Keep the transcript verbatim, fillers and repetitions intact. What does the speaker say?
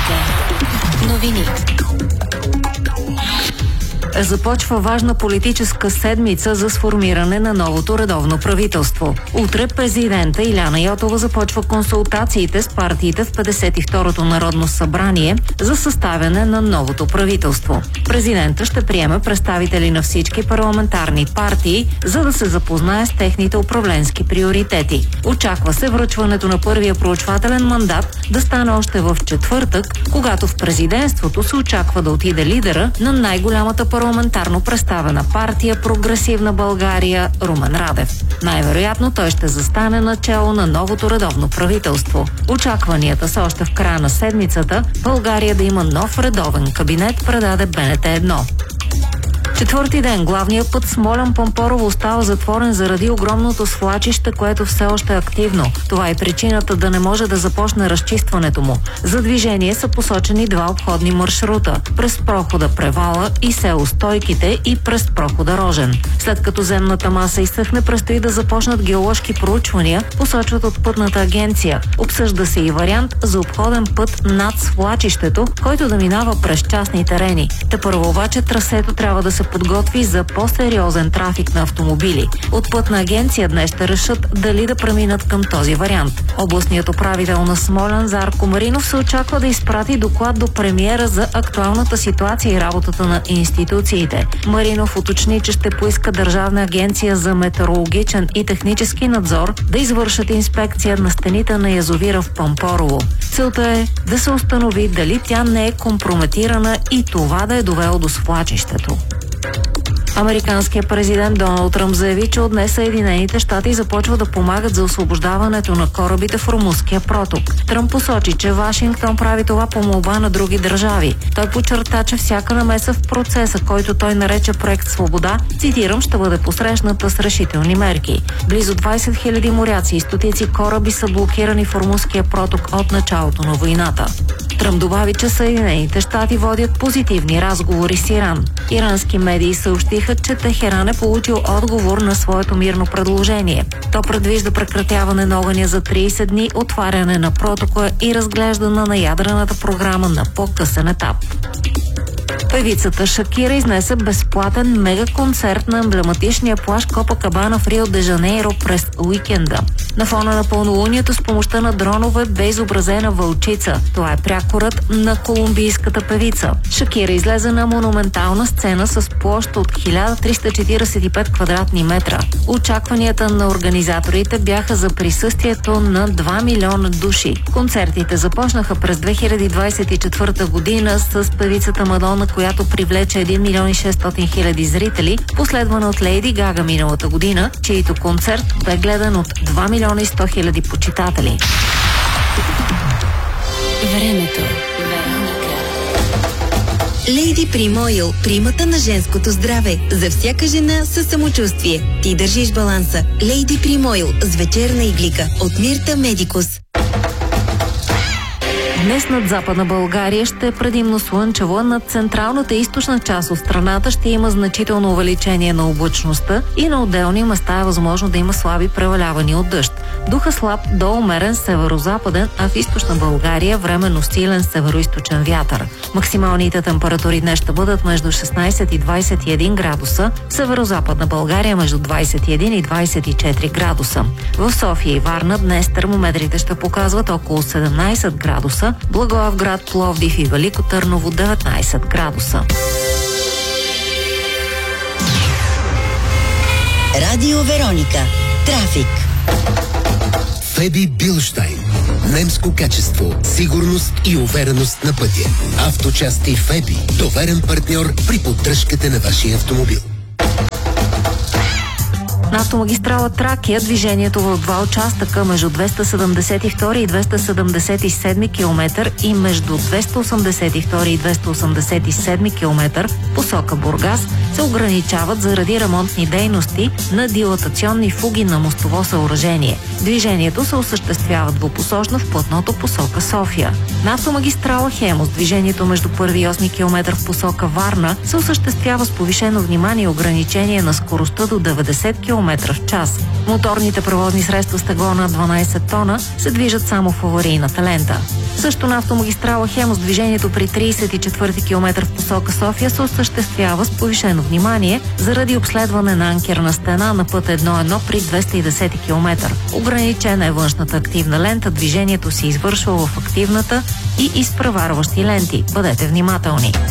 Вероника. Новини. Започва важна политическа седмица за сформиране на новото редовно правителство. Утре президента Иляна Йотова започва консултациите с партиите в петдесет и второто Народно събрание за съставяне на новото правителство. Президента ще приеме представители на всички парламентарни партии, за да се запознае с техните управленски приоритети. Очаква се връчването на първия проучвателен мандат да стане още в четвъртък, когато в президентството се очаква да отиде лидера на най-голямата парламентарно представена партия Прогресивна България Румен Радев. Най-вероятно той ще застане начело на новото редовно правителство. Очакванията са още в края на седмицата България да има нов редовен кабинет, предаде Б Н Т едно. Четвърти ден главният път Смолян-Пампорово остава затворен заради огромното свлачище, което все още е активно. Това е причината да не може да започне разчистването му. За движение са посочени два обходни маршрута – през прохода Превала и село Стойките и през прохода Рожен. След като земната маса изсъхне, предстои да започнат геоложки проучвания, посочват от Пътната агенция. Обсъжда се и вариант за обходен път над свлачището, който да минава през частни терени. Тепърво обаче трасето трябва да се подготви за по-сериозен трафик на автомобили. От Пътна агенция днес ще решат дали да преминат към този вариант. Областният управител на Смолян Зарко Маринов се очаква да изпрати доклад до премиера за актуалната ситуация и работата на институциите. Маринов уточни, че ще поиска Държавна агенция за метеорологичен и технически надзор да извършат инспекция на стените на язовира в Пампорово. Целта е да се установи дали тя не е компрометирана и това да е довело до свлачището. Американският президент Доналд Тръмп заяви, че от днес Съединените щати започват да помагат за освобождаването на корабите в Румунския проток. Тръмп посочи, че Вашингтон прави това по молба на други държави. Той подчерта, че всяка намеса в процеса, който той нарече проект Свобода, цитирам, ще бъде посрещната с решителни мерки. Близо двайсет хиляди моряци и стотици кораби са блокирани в Румунския проток от началото на войната. Тръмп добави, че Съединените щати водят позитивни разговори с Иран. Ирански медии съобщиха, че Техеран е получил отговор на своето мирно предложение. То предвижда прекратяване на огъня за трийсет дни, отваряне на протока и разглеждане на ядрената програма на по-късен етап. Певицата Шакира изнесе безплатен мега-концерт на емблематичния плаж Копакабана в Рио де Жанейро през уикенда. На фона на пълнолунието с помощта на дронове бе изобразена вълчица. Това е прякорът на колумбийската певица. Шакира излезе на монументална сцена с площ от хиляда триста четирийсет и пет квадратни метра. Очакванията на организаторите бяха за присъствието на два милиона души. Концертите започнаха през две хиляди двайсет и четвърта година с певицата Мадона, която привлече един милион и шестстотин хиляди зрители, последвана от Лейди Гага миналата година, чието концерт бе гледан от два милиона и сто хиляди почитатели. Времето. Лейди Прим Ойл, примата на женското здраве. За всяка жена със самочувствие. Ти държиш баланса. Лейди Прим Ойл с вечерна иглика от Мирта Медикус. Днес над Западна България ще е предимно слънчево, а над централната и източна част от страната ще има значително увеличение на облачността и на отделни места е възможно да има слаби превалявания от дъжд. Духа слаб до умерен северо-западен, а в източна България временно силен северо-източен вятър. Максималните температури днес ще бъдат между шестнайсет и двайсет и един градуса, в северо-западна България между двайсет и един и двайсет и четири градуса. В София и Варна днес термометрите ще показват около седемнайсет градуса, Благоевград, Пловдив и Велико Търново деветнайсет градуса. Радио Вероника. Трафик. Феби Билштайн. Немско качество, сигурност и увереност на пътя. Авточасти Феби. Доверен партньор при поддръжката на вашия автомобил. На автомагистрала Тракия движението в два участъка между двеста седемдесет и втори и двеста седемдесет и седми километър и между двеста осемдесет и втори и двеста осемдесет и седми километър посока Бургас се ограничават заради ремонтни дейности на дилатационни фуги на мостово съоръжение. Движението се осъществява двупосочно в платното посока София. На автомагистрала Хемус движението между първи и осми километър в посока Варна се осъществява с повишено внимание и ограничение на скоростта до деветдесет километра километра в час. Моторните превозни средства с тегло над дванайсет тона се движат само в аварийната лента. Също на автомагистрала Хемус движението при трийсет и четвърти километър в посока София се осъществява с повишено внимание заради обследване на анкерна стена на път едно едно при двеста и десети километър. Ограничена е външната активна лента, движението се извършва в активната и изпреварващи ленти. Бъдете внимателни.